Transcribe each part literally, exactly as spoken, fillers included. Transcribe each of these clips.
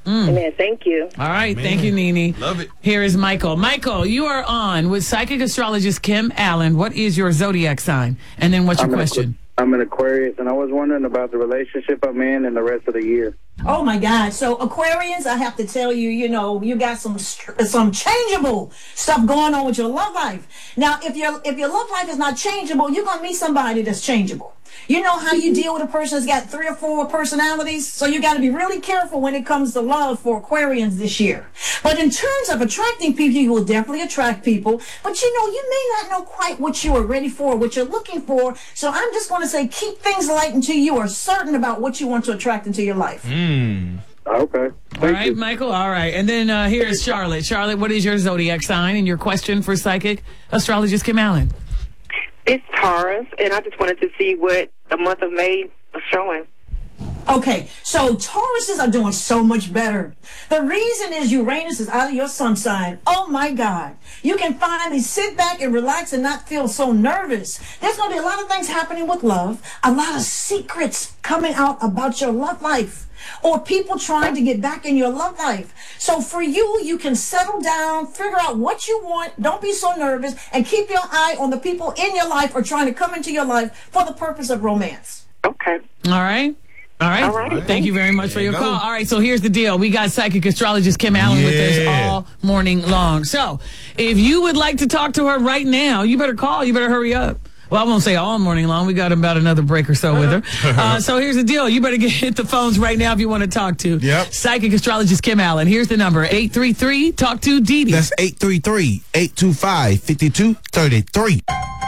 Mm. Amen. Thank you. All right. Man. Thank you, Nene. Love it. Here is Michael. Michael, you are on with psychic astrologist Kim Allen. What is your zodiac sign? And then what's your I'm question? An, I'm an Aquarius, and I was wondering about the relationship I'm in and the rest of the year. Oh my God! So Aquarians, I have to tell you, you know, you got some some changeable stuff going on with your love life. Now, if your if your love life is not changeable, you're gonna meet somebody that's changeable. You know how you deal with a person that's got three or four personalities? So you got to be really careful when it comes to love for Aquarians this year. But in terms of attracting people, you will definitely attract people. But you know, you may not know quite what you are ready for, what you're looking for. So I'm just going to say keep things light until you are certain about what you want to attract into your life. Mm. Okay. Thank All right, you. Michael. All right. And then uh, here is Charlotte. Charlotte, what is your zodiac sign and your question for psychic astrologist Kim Allen? It's Taurus, and I just wanted to see what the month of May was showing. Okay, so Tauruses are doing so much better. The reason is Uranus is out of your sun sign. Oh my God. You can finally sit back and relax and not feel so nervous. There's going to be a lot of things happening with love, a lot of secrets coming out about your love life, or people trying to get back in your love life. So for you, you can settle down, figure out what you want, don't be so nervous, and keep your eye on the people in your life or trying to come into your life for the purpose of romance. Okay. All right. All right. All right. Thank you very much for your go. call. All right. So here's the deal. We got psychic astrologist Kim Allen with us Yeah. all morning long. So if you would like to talk to her right now, you better call. You better hurry up. Well, I won't say all morning long. We got about another break or so with her. Uh, so here's the deal. You better get hit the phones right now if you want to talk to Yep. psychic astrologist Kim Allen. Here's the number, eight three three, talk to Dee Dee. That's eight three three, eight two five, five two three three.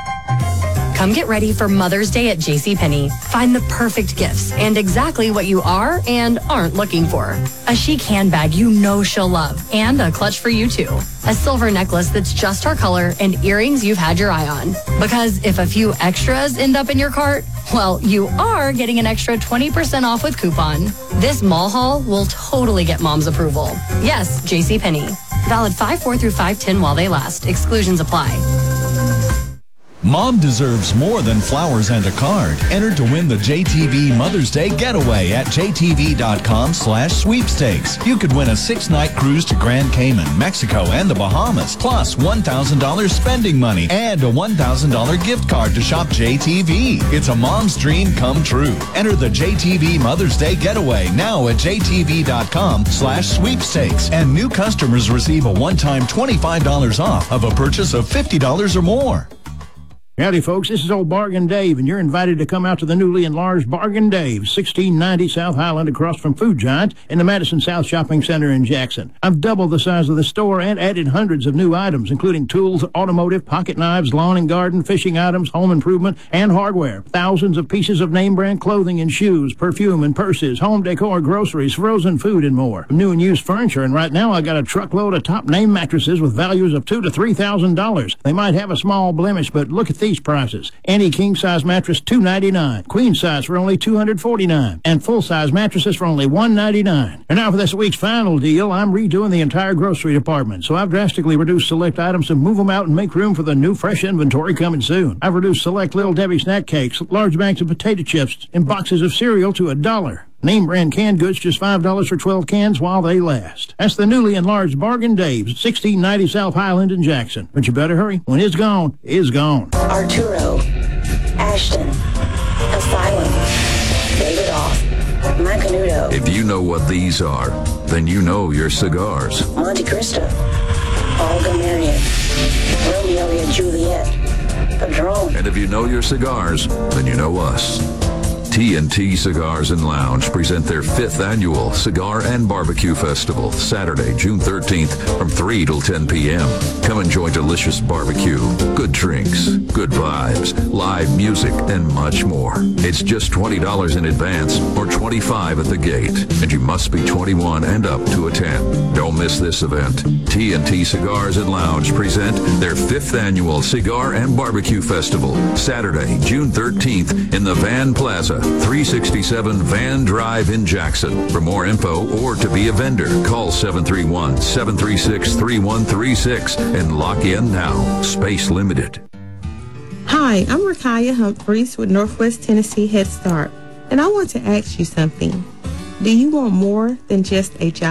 Come get ready for Mother's Day at JCPenney. Find the perfect gifts and exactly what you are and aren't looking for. A chic handbag you know she'll love, and a clutch for you too. A silver necklace that's just her color, and earrings you've had your eye on. Because if a few extras end up in your cart, well, you are getting an extra twenty percent off with coupon. This mall haul will totally get mom's approval. Yes, JCPenney. Valid five four through five ten while they last. Exclusions apply. Mom deserves more than flowers and a card. Enter to win the J T V Mother's Day Getaway at jtv.com slash sweepstakes. You could win a six-night cruise to Grand Cayman, Mexico, and the Bahamas, plus one thousand dollars spending money and a one thousand dollars gift card to shop J T V. It's a mom's dream come true. Enter the J T V Mother's Day Getaway now at jtv.com slash sweepstakes. And new customers receive a one-time twenty-five dollars off of a purchase of fifty dollars or more. Howdy, folks. This is old Bargain Dave, and you're invited to come out to the newly enlarged Bargain Dave, sixteen ninety South Highland, across from Food Giant in the Madison South Shopping Center in Jackson. I've doubled the size of the store and added hundreds of new items, including tools, automotive, pocket knives, lawn and garden, fishing items, home improvement, and hardware. Thousands of pieces of name-brand clothing and shoes, perfume and purses, home decor, groceries, frozen food, and more. New and used furniture, and right now I got a truckload of top-name mattresses with values of two to three thousand dollars. They might have a small blemish, but look at these prices. Any king-size mattress, two ninety-nine. Queen size for only two hundred forty-nine. And full-size mattresses for only one ninety-nine. And now for this week's final deal, I'm redoing the entire grocery department. So I've drastically reduced select items to move them out and make room for the new fresh inventory coming soon. I've reduced select Little Debbie snack cakes, large bags of potato chips, and boxes of cereal to a dollar. Name brand canned goods, just five dollars for twelve cans while they last. That's the newly enlarged Bargain Dave's, sixteen ninety South Highland in Jackson. But you better hurry. When it's gone, it's gone. Arturo, Ashton, Asylum, Davidoff, Macanudo. If you know what these are, then you know your cigars. Monte Cristo, Olga Marion, Romeo and Juliet, Padron. And if you know your cigars, then you know us. T and T Cigars and Lounge present their fifth annual Cigar and Barbecue Festival, Saturday, June thirteenth, from three till ten p.m. Come enjoy delicious barbecue, good drinks, good vibes, live music, and much more. It's just twenty dollars in advance or twenty-five dollars at the gate, and you must be twenty-one and up to attend. Don't miss this event. T and T Cigars and Lounge present their fifth annual Cigar and Barbecue Festival, Saturday, June thirteenth, in the Van Plaza, three sixty-seven Van Drive in Jackson. For more info or to be a vendor, call seven three one, seven three six, three one three six and lock in now. Space limited. Hi, I'm Rakaya Humphreys with Northwest Tennessee Head Start, and I want to ask you something. Do you want more than just a job?